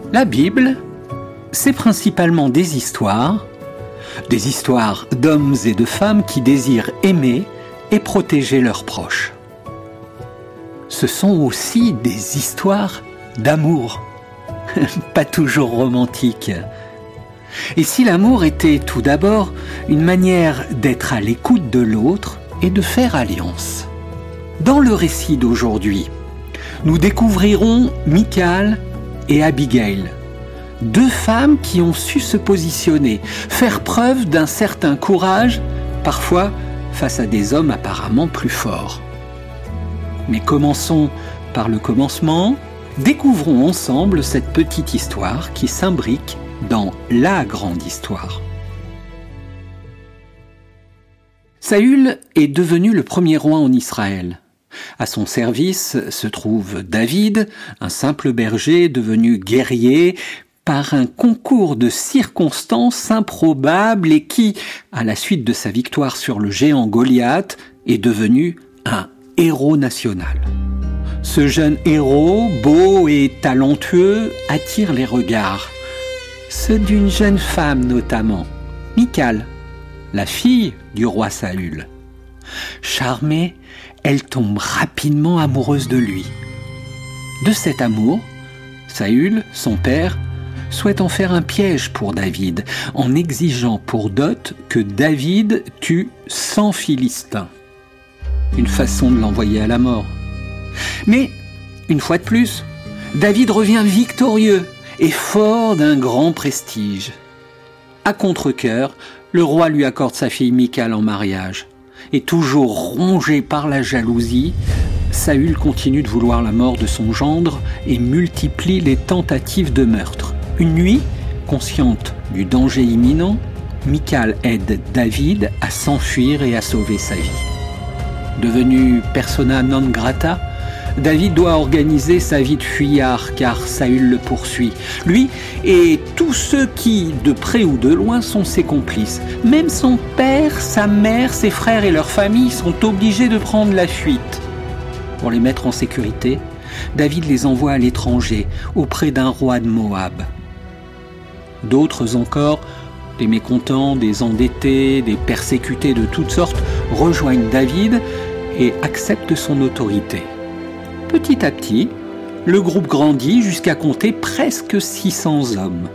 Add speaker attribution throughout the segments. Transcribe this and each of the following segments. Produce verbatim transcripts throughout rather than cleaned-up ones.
Speaker 1: La Bible, c'est principalement des histoires, des histoires d'hommes et de femmes qui désirent aimer et protéger leurs proches. Ce sont aussi des histoires d'amour, pas toujours romantiques. Et si l'amour était tout d'abord une manière d'être à l'écoute de l'autre et de faire alliance. Dans le récit d'aujourd'hui, nous découvrirons Michal et Abigail, deux femmes qui ont su se positionner, faire preuve d'un certain courage, parfois face à des hommes apparemment plus forts. Mais commençons par le commencement, découvrons ensemble cette petite histoire qui s'imbrique dans la grande histoire. Saül est devenu le premier roi en Israël. À son service se trouve David, un simple berger devenu guerrier par un concours de circonstances improbables et qui, à la suite de sa victoire sur le géant Goliath, est devenu un héros national. Ce jeune héros, beau et talentueux, attire les regards. Ceux d'une jeune femme notamment, Michal, la fille du roi Saül. Charmée, elle tombe rapidement amoureuse de lui. De cet amour, Saül, son père, souhaite en faire un piège pour David, en exigeant pour dot que David tue cent Philistins. Une façon de l'envoyer à la mort. Mais, une fois de plus, David revient victorieux et fort d'un grand prestige. À contre-cœur, le roi lui accorde sa fille Michal en mariage. Et toujours rongé par la jalousie, Saül continue de vouloir la mort de son gendre et multiplie les tentatives de meurtre. Une nuit, consciente du danger imminent, Michal aide David à s'enfuir et à sauver sa vie. Devenu persona non grata, David doit organiser sa vie de fuyard car Saül le poursuit. Lui et tous ceux qui, de près ou de loin, sont ses complices. Même son père, sa mère, ses frères et leur famille sont obligés de prendre la fuite. Pour les mettre en sécurité, David les envoie à l'étranger, auprès d'un roi de Moab. D'autres encore, des mécontents, des endettés, des persécutés de toutes sortes, rejoignent David et acceptent son autorité. Petit à petit, le groupe grandit jusqu'à compter presque six cents hommes.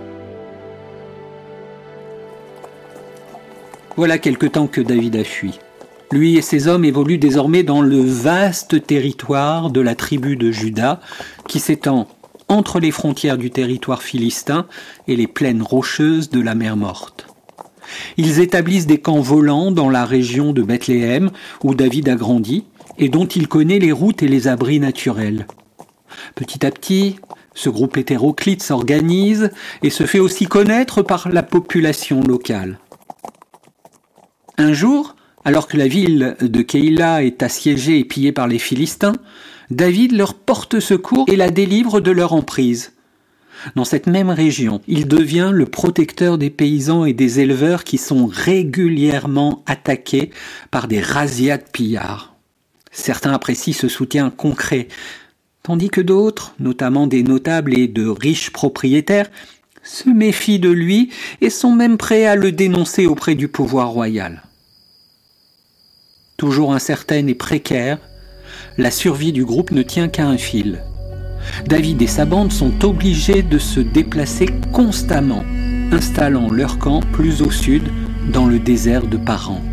Speaker 1: Voilà quelque temps que David a fui. Lui et ses hommes évoluent désormais dans le vaste territoire de la tribu de Juda, qui s'étend entre les frontières du territoire philistin et les plaines rocheuses de la mer Morte. Ils établissent des camps volants dans la région de Bethléem, où David a grandi, et dont il connaît les routes et les abris naturels. Petit à petit, ce groupe hétéroclite s'organise et se fait aussi connaître par la population locale. Un jour, alors que la ville de Keïla est assiégée et pillée par les Philistins, David leur porte secours et la délivre de leur emprise. Dans cette même région, il devient le protecteur des paysans et des éleveurs qui sont régulièrement attaqués par des razzias de pillards. Certains apprécient ce soutien concret, tandis que d'autres, notamment des notables et de riches propriétaires, se méfient de lui et sont même prêts à le dénoncer auprès du pouvoir royal. Toujours incertaine et précaire, la survie du groupe ne tient qu'à un fil. David et sa bande sont obligés de se déplacer constamment, installant leur camp plus au sud, dans le désert de Paran.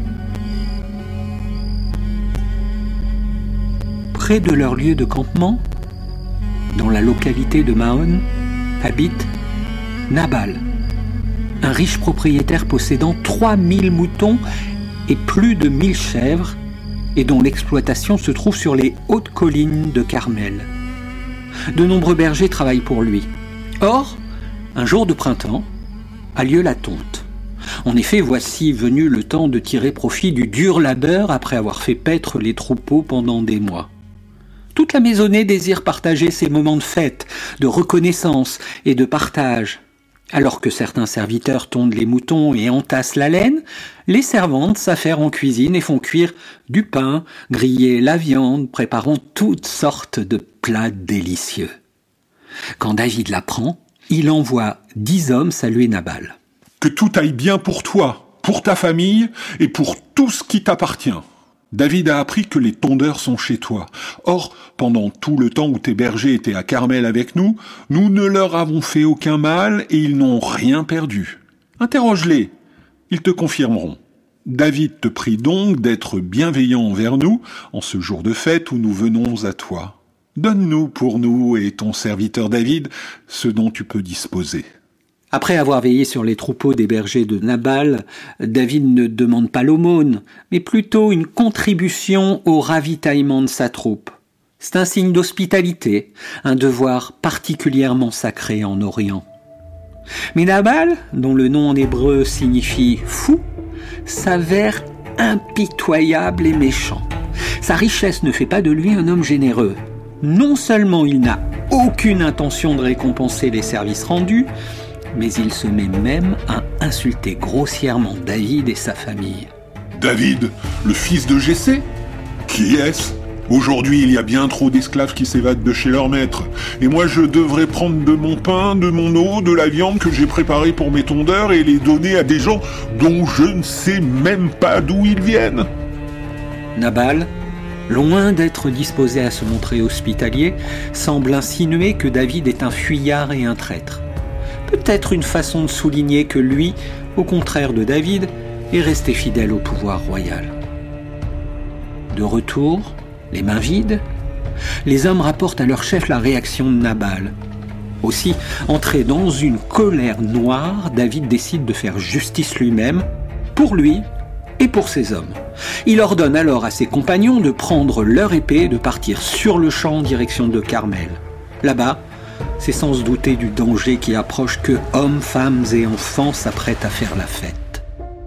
Speaker 1: Près de leur lieu de campement, dans la localité de Maon, habite Nabal, un riche propriétaire possédant trois mille moutons et plus de mille chèvres, et dont l'exploitation se trouve sur les hautes collines de Carmel. De nombreux bergers travaillent pour lui. Or, un jour de printemps, a lieu la tonte. En effet, voici venu le temps de tirer profit du dur labeur après avoir fait paître les troupeaux pendant des mois. Toute la maisonnée désire partager ces moments de fête, de reconnaissance et de partage. Alors que certains serviteurs tondent les moutons et entassent la laine, les servantes s'affairent en cuisine et font cuire du pain, griller la viande, préparant toutes sortes de plats délicieux. Quand David l'apprend, il envoie dix hommes saluer Nabal.
Speaker 2: « Que tout aille bien pour toi, pour ta famille et pour tout ce qui t'appartient. David a appris que les tondeurs sont chez toi. Or, pendant tout le temps où tes bergers étaient à Carmel avec nous, nous ne leur avons fait aucun mal et ils n'ont rien perdu. Interroge-les, ils te confirmeront. David te prie donc d'être bienveillant envers nous en ce jour de fête où nous venons à toi. Donne-nous pour nous et ton serviteur David ce dont tu peux disposer. »
Speaker 1: Après avoir veillé sur les troupeaux des bergers de Nabal, David ne demande pas l'aumône, mais plutôt une contribution au ravitaillement de sa troupe. C'est un signe d'hospitalité, un devoir particulièrement sacré en Orient. Mais Nabal, dont le nom en hébreu signifie « fou », s'avère impitoyable et méchant. Sa richesse ne fait pas de lui un homme généreux. Non seulement il n'a aucune intention de récompenser les services rendus, mais il se met même à insulter grossièrement David et sa famille.
Speaker 2: « David, le fils de Jessé ? Qui est-ce ? Aujourd'hui, il y a bien trop d'esclaves qui s'évadent de chez leur maître. Et moi, je devrais prendre de mon pain, de mon eau, de la viande que j'ai préparée pour mes tondeurs et les donner à des gens dont je ne sais même pas d'où ils viennent. »
Speaker 1: Nabal, loin d'être disposé à se montrer hospitalier, semble insinuer que David est un fuyard et un traître. Peut-être une façon de souligner que lui, au contraire de David, est resté fidèle au pouvoir royal. De retour, les mains vides, les hommes rapportent à leur chef la réaction de Nabal. Aussi, entré dans une colère noire, David décide de faire justice lui-même, pour lui et pour ses hommes. Il ordonne alors à ses compagnons de prendre leur épée et de partir sur le champ en direction de Carmel. Là-bas, c'est sans se douter du danger qui approche que hommes, femmes et enfants s'apprêtent à faire la fête.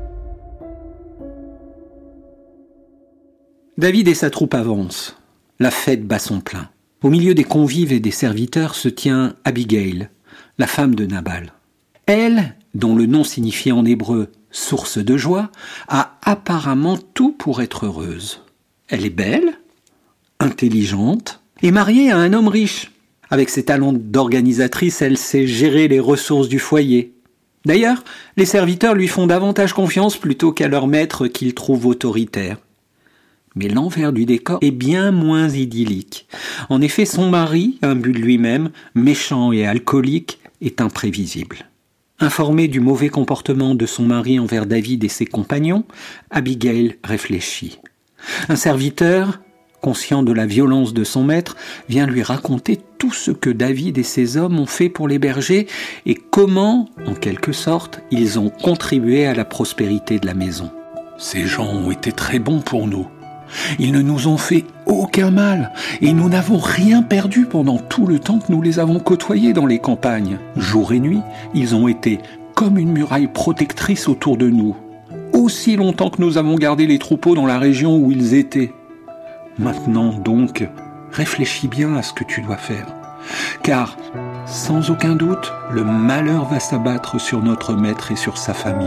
Speaker 1: David et sa troupe avancent. La fête bat son plein. Au milieu des convives et des serviteurs se tient Abigail, la femme de Nabal. Elle, dont le nom signifie en hébreu « source de joie », a apparemment tout pour être heureuse. Elle est belle, intelligente et mariée à un homme riche. Avec ses talents d'organisatrice, elle sait gérer les ressources du foyer. D'ailleurs, les serviteurs lui font davantage confiance plutôt qu'à leur maître qu'ils trouvent autoritaire. Mais l'envers du décor est bien moins idyllique. En effet, son mari, imbu de lui-même, méchant et alcoolique, est imprévisible. Informée du mauvais comportement de son mari envers David et ses compagnons, Abigail réfléchit. Un serviteur, conscient de la violence de son maître, vient lui raconter tout ce que David et ses hommes ont fait pour les bergers et comment, en quelque sorte, ils ont contribué à la prospérité de la maison. « Ces gens ont été très bons pour nous. Ils ne nous ont fait aucun mal et nous n'avons rien perdu pendant tout le temps que nous les avons côtoyés dans les campagnes. Jour et nuit, ils ont été comme une muraille protectrice autour de nous, aussi longtemps que nous avons gardé les troupeaux dans la région où ils étaient. Maintenant donc, réfléchis bien à ce que tu dois faire, car, sans aucun doute, le malheur va s'abattre sur notre maître et sur sa famille. »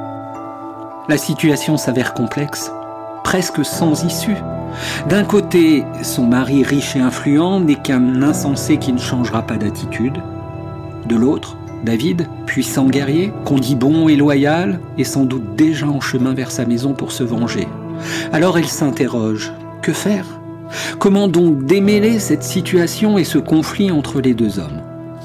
Speaker 1: La situation s'avère complexe, presque sans issue. D'un côté, son mari riche et influent n'est qu'un insensé qui ne changera pas d'attitude. De l'autre, David, puissant guerrier, qu'on dit bon et loyal, est sans doute déjà en chemin vers sa maison pour se venger. Alors elle s'interroge. Que faire ? Comment donc démêler cette situation et ce conflit entre les deux hommes ?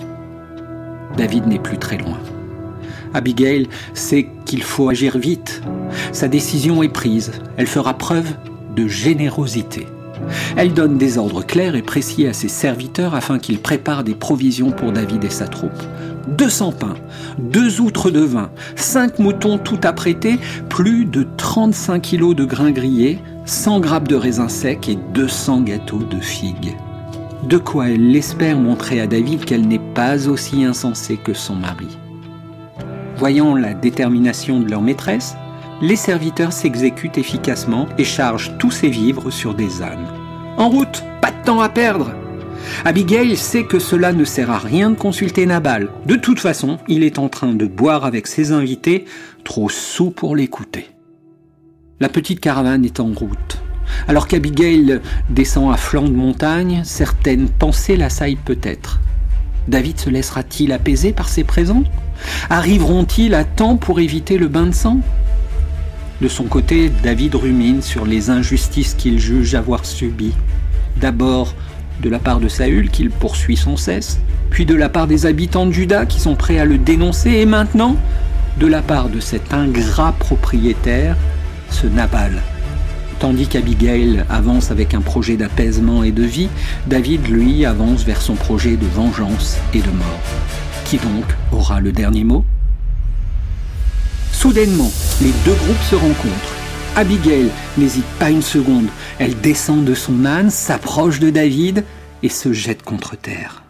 Speaker 1: David n'est plus très loin. Abigail sait qu'il faut agir vite. Sa décision est prise. Elle fera preuve de générosité. Elle donne des ordres clairs et précis à ses serviteurs afin qu'ils préparent des provisions pour David et sa troupe. deux cents pains, deux outres de vin, cinq moutons tout apprêtés, plus de trente-cinq kilos de grains grillés, cent grammes de raisins secs et deux cents gâteaux de figues. De quoi elle espère montrer à David qu'elle n'est pas aussi insensée que son mari. Voyant la détermination de leur maîtresse, les serviteurs s'exécutent efficacement et chargent tous ses vivres sur des ânes. En route, pas de temps à perdre. Abigail sait que cela ne sert à rien de consulter Nabal. De toute façon, il est en train de boire avec ses invités, trop saoul pour l'écouter. La petite caravane est en route. Alors qu'Abigail descend à flanc de montagne, certaines pensées l'assaillent peut-être. David se laissera-t-il apaiser par ses présents? Arriveront-ils à temps pour éviter le bain de sang? De son côté, David rumine sur les injustices qu'il juge avoir subies. D'abord de la part de Saül, qu'il poursuit sans cesse, puis de la part des habitants de Juda qui sont prêts à le dénoncer, et maintenant de la part de cet ingrat propriétaire, ce Nabal. Tandis qu'Abigail avance avec un projet d'apaisement et de vie, David, lui, avance vers son projet de vengeance et de mort. Qui donc aura le dernier mot? Soudainement, les deux groupes se rencontrent. Abigail n'hésite pas une seconde. Elle descend de son âne, s'approche de David et se jette contre terre.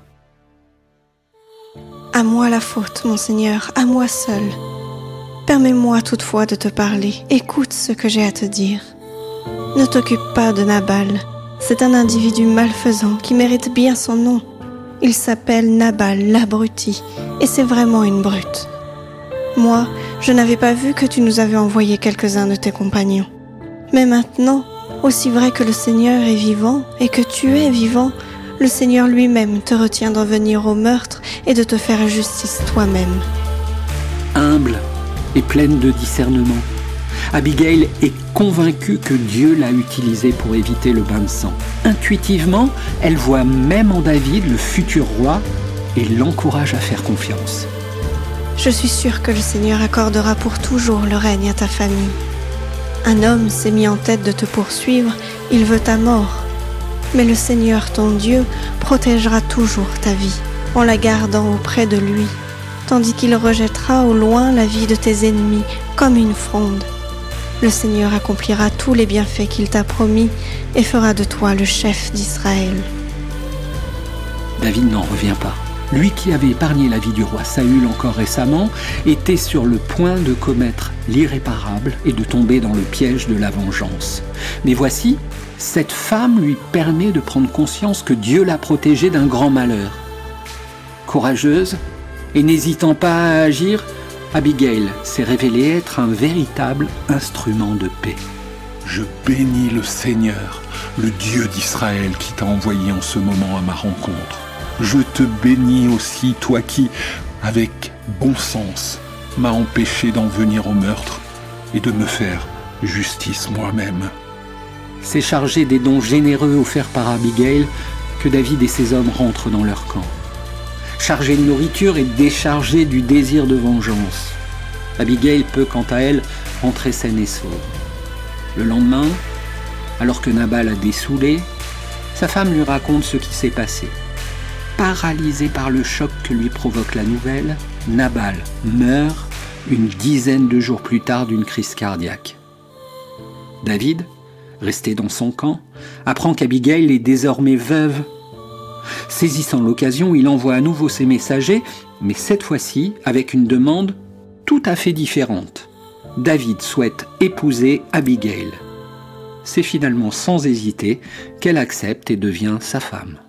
Speaker 3: À moi la faute, mon Seigneur, à moi seul. Permets-moi toutefois de te parler. Écoute ce que j'ai à te dire. Ne t'occupe pas de Nabal. C'est un individu malfaisant qui mérite bien son nom. Il s'appelle Nabal, l'abruti, et c'est vraiment une brute. Moi, je n'avais pas vu que tu nous avais envoyé quelques-uns de tes compagnons. Mais maintenant, aussi vrai que le Seigneur est vivant et que tu es vivant, le Seigneur lui-même te retient d'en venir au meurtre et de te faire justice toi-même.
Speaker 1: Humble et pleine de discernement, Abigail est convaincue que Dieu l'a utilisée pour éviter le bain de sang. Intuitivement, elle voit même en David le futur roi et l'encourage à faire confiance.
Speaker 3: Je suis sûre que le Seigneur accordera pour toujours le règne à ta famille. Un homme s'est mis en tête de te poursuivre, il veut ta mort. Mais le Seigneur, ton Dieu, protégera toujours ta vie, en la gardant auprès de lui, tandis qu'il rejettera au loin la vie de tes ennemis comme une fronde. Le Seigneur accomplira tous les bienfaits qu'il t'a promis et fera de toi le chef d'Israël.
Speaker 1: David n'en revient pas. Lui qui avait épargné la vie du roi Saül encore récemment, était sur le point de commettre l'irréparable et de tomber dans le piège de la vengeance. Mais voici, cette femme lui permet de prendre conscience que Dieu l'a protégée d'un grand malheur. Courageuse et n'hésitant pas à agir, Abigail s'est révélée être un véritable instrument de paix.
Speaker 2: Je bénis le Seigneur, le Dieu d'Israël qui t'a envoyé en ce moment à ma rencontre. Je te bénis aussi, toi qui, avec bon sens, m'as empêché d'en venir au meurtre et de me faire justice moi-même.
Speaker 1: C'est chargé des dons généreux offerts par Abigail que David et ses hommes rentrent dans leur camp. Chargé de nourriture et déchargé du désir de vengeance, Abigail peut quant à elle rentrer saine et sauve. Le lendemain, alors que Nabal a dessoulé, sa femme lui raconte ce qui s'est passé. Paralysé par le choc que lui provoque la nouvelle, Nabal meurt une dizaine de jours plus tard d'une crise cardiaque. David, resté dans son camp, apprend qu'Abigail est désormais veuve. Saisissant l'occasion, il envoie à nouveau ses messagers, mais cette fois-ci avec une demande tout à fait différente. David souhaite épouser Abigail. C'est finalement sans hésiter qu'elle accepte et devient sa femme.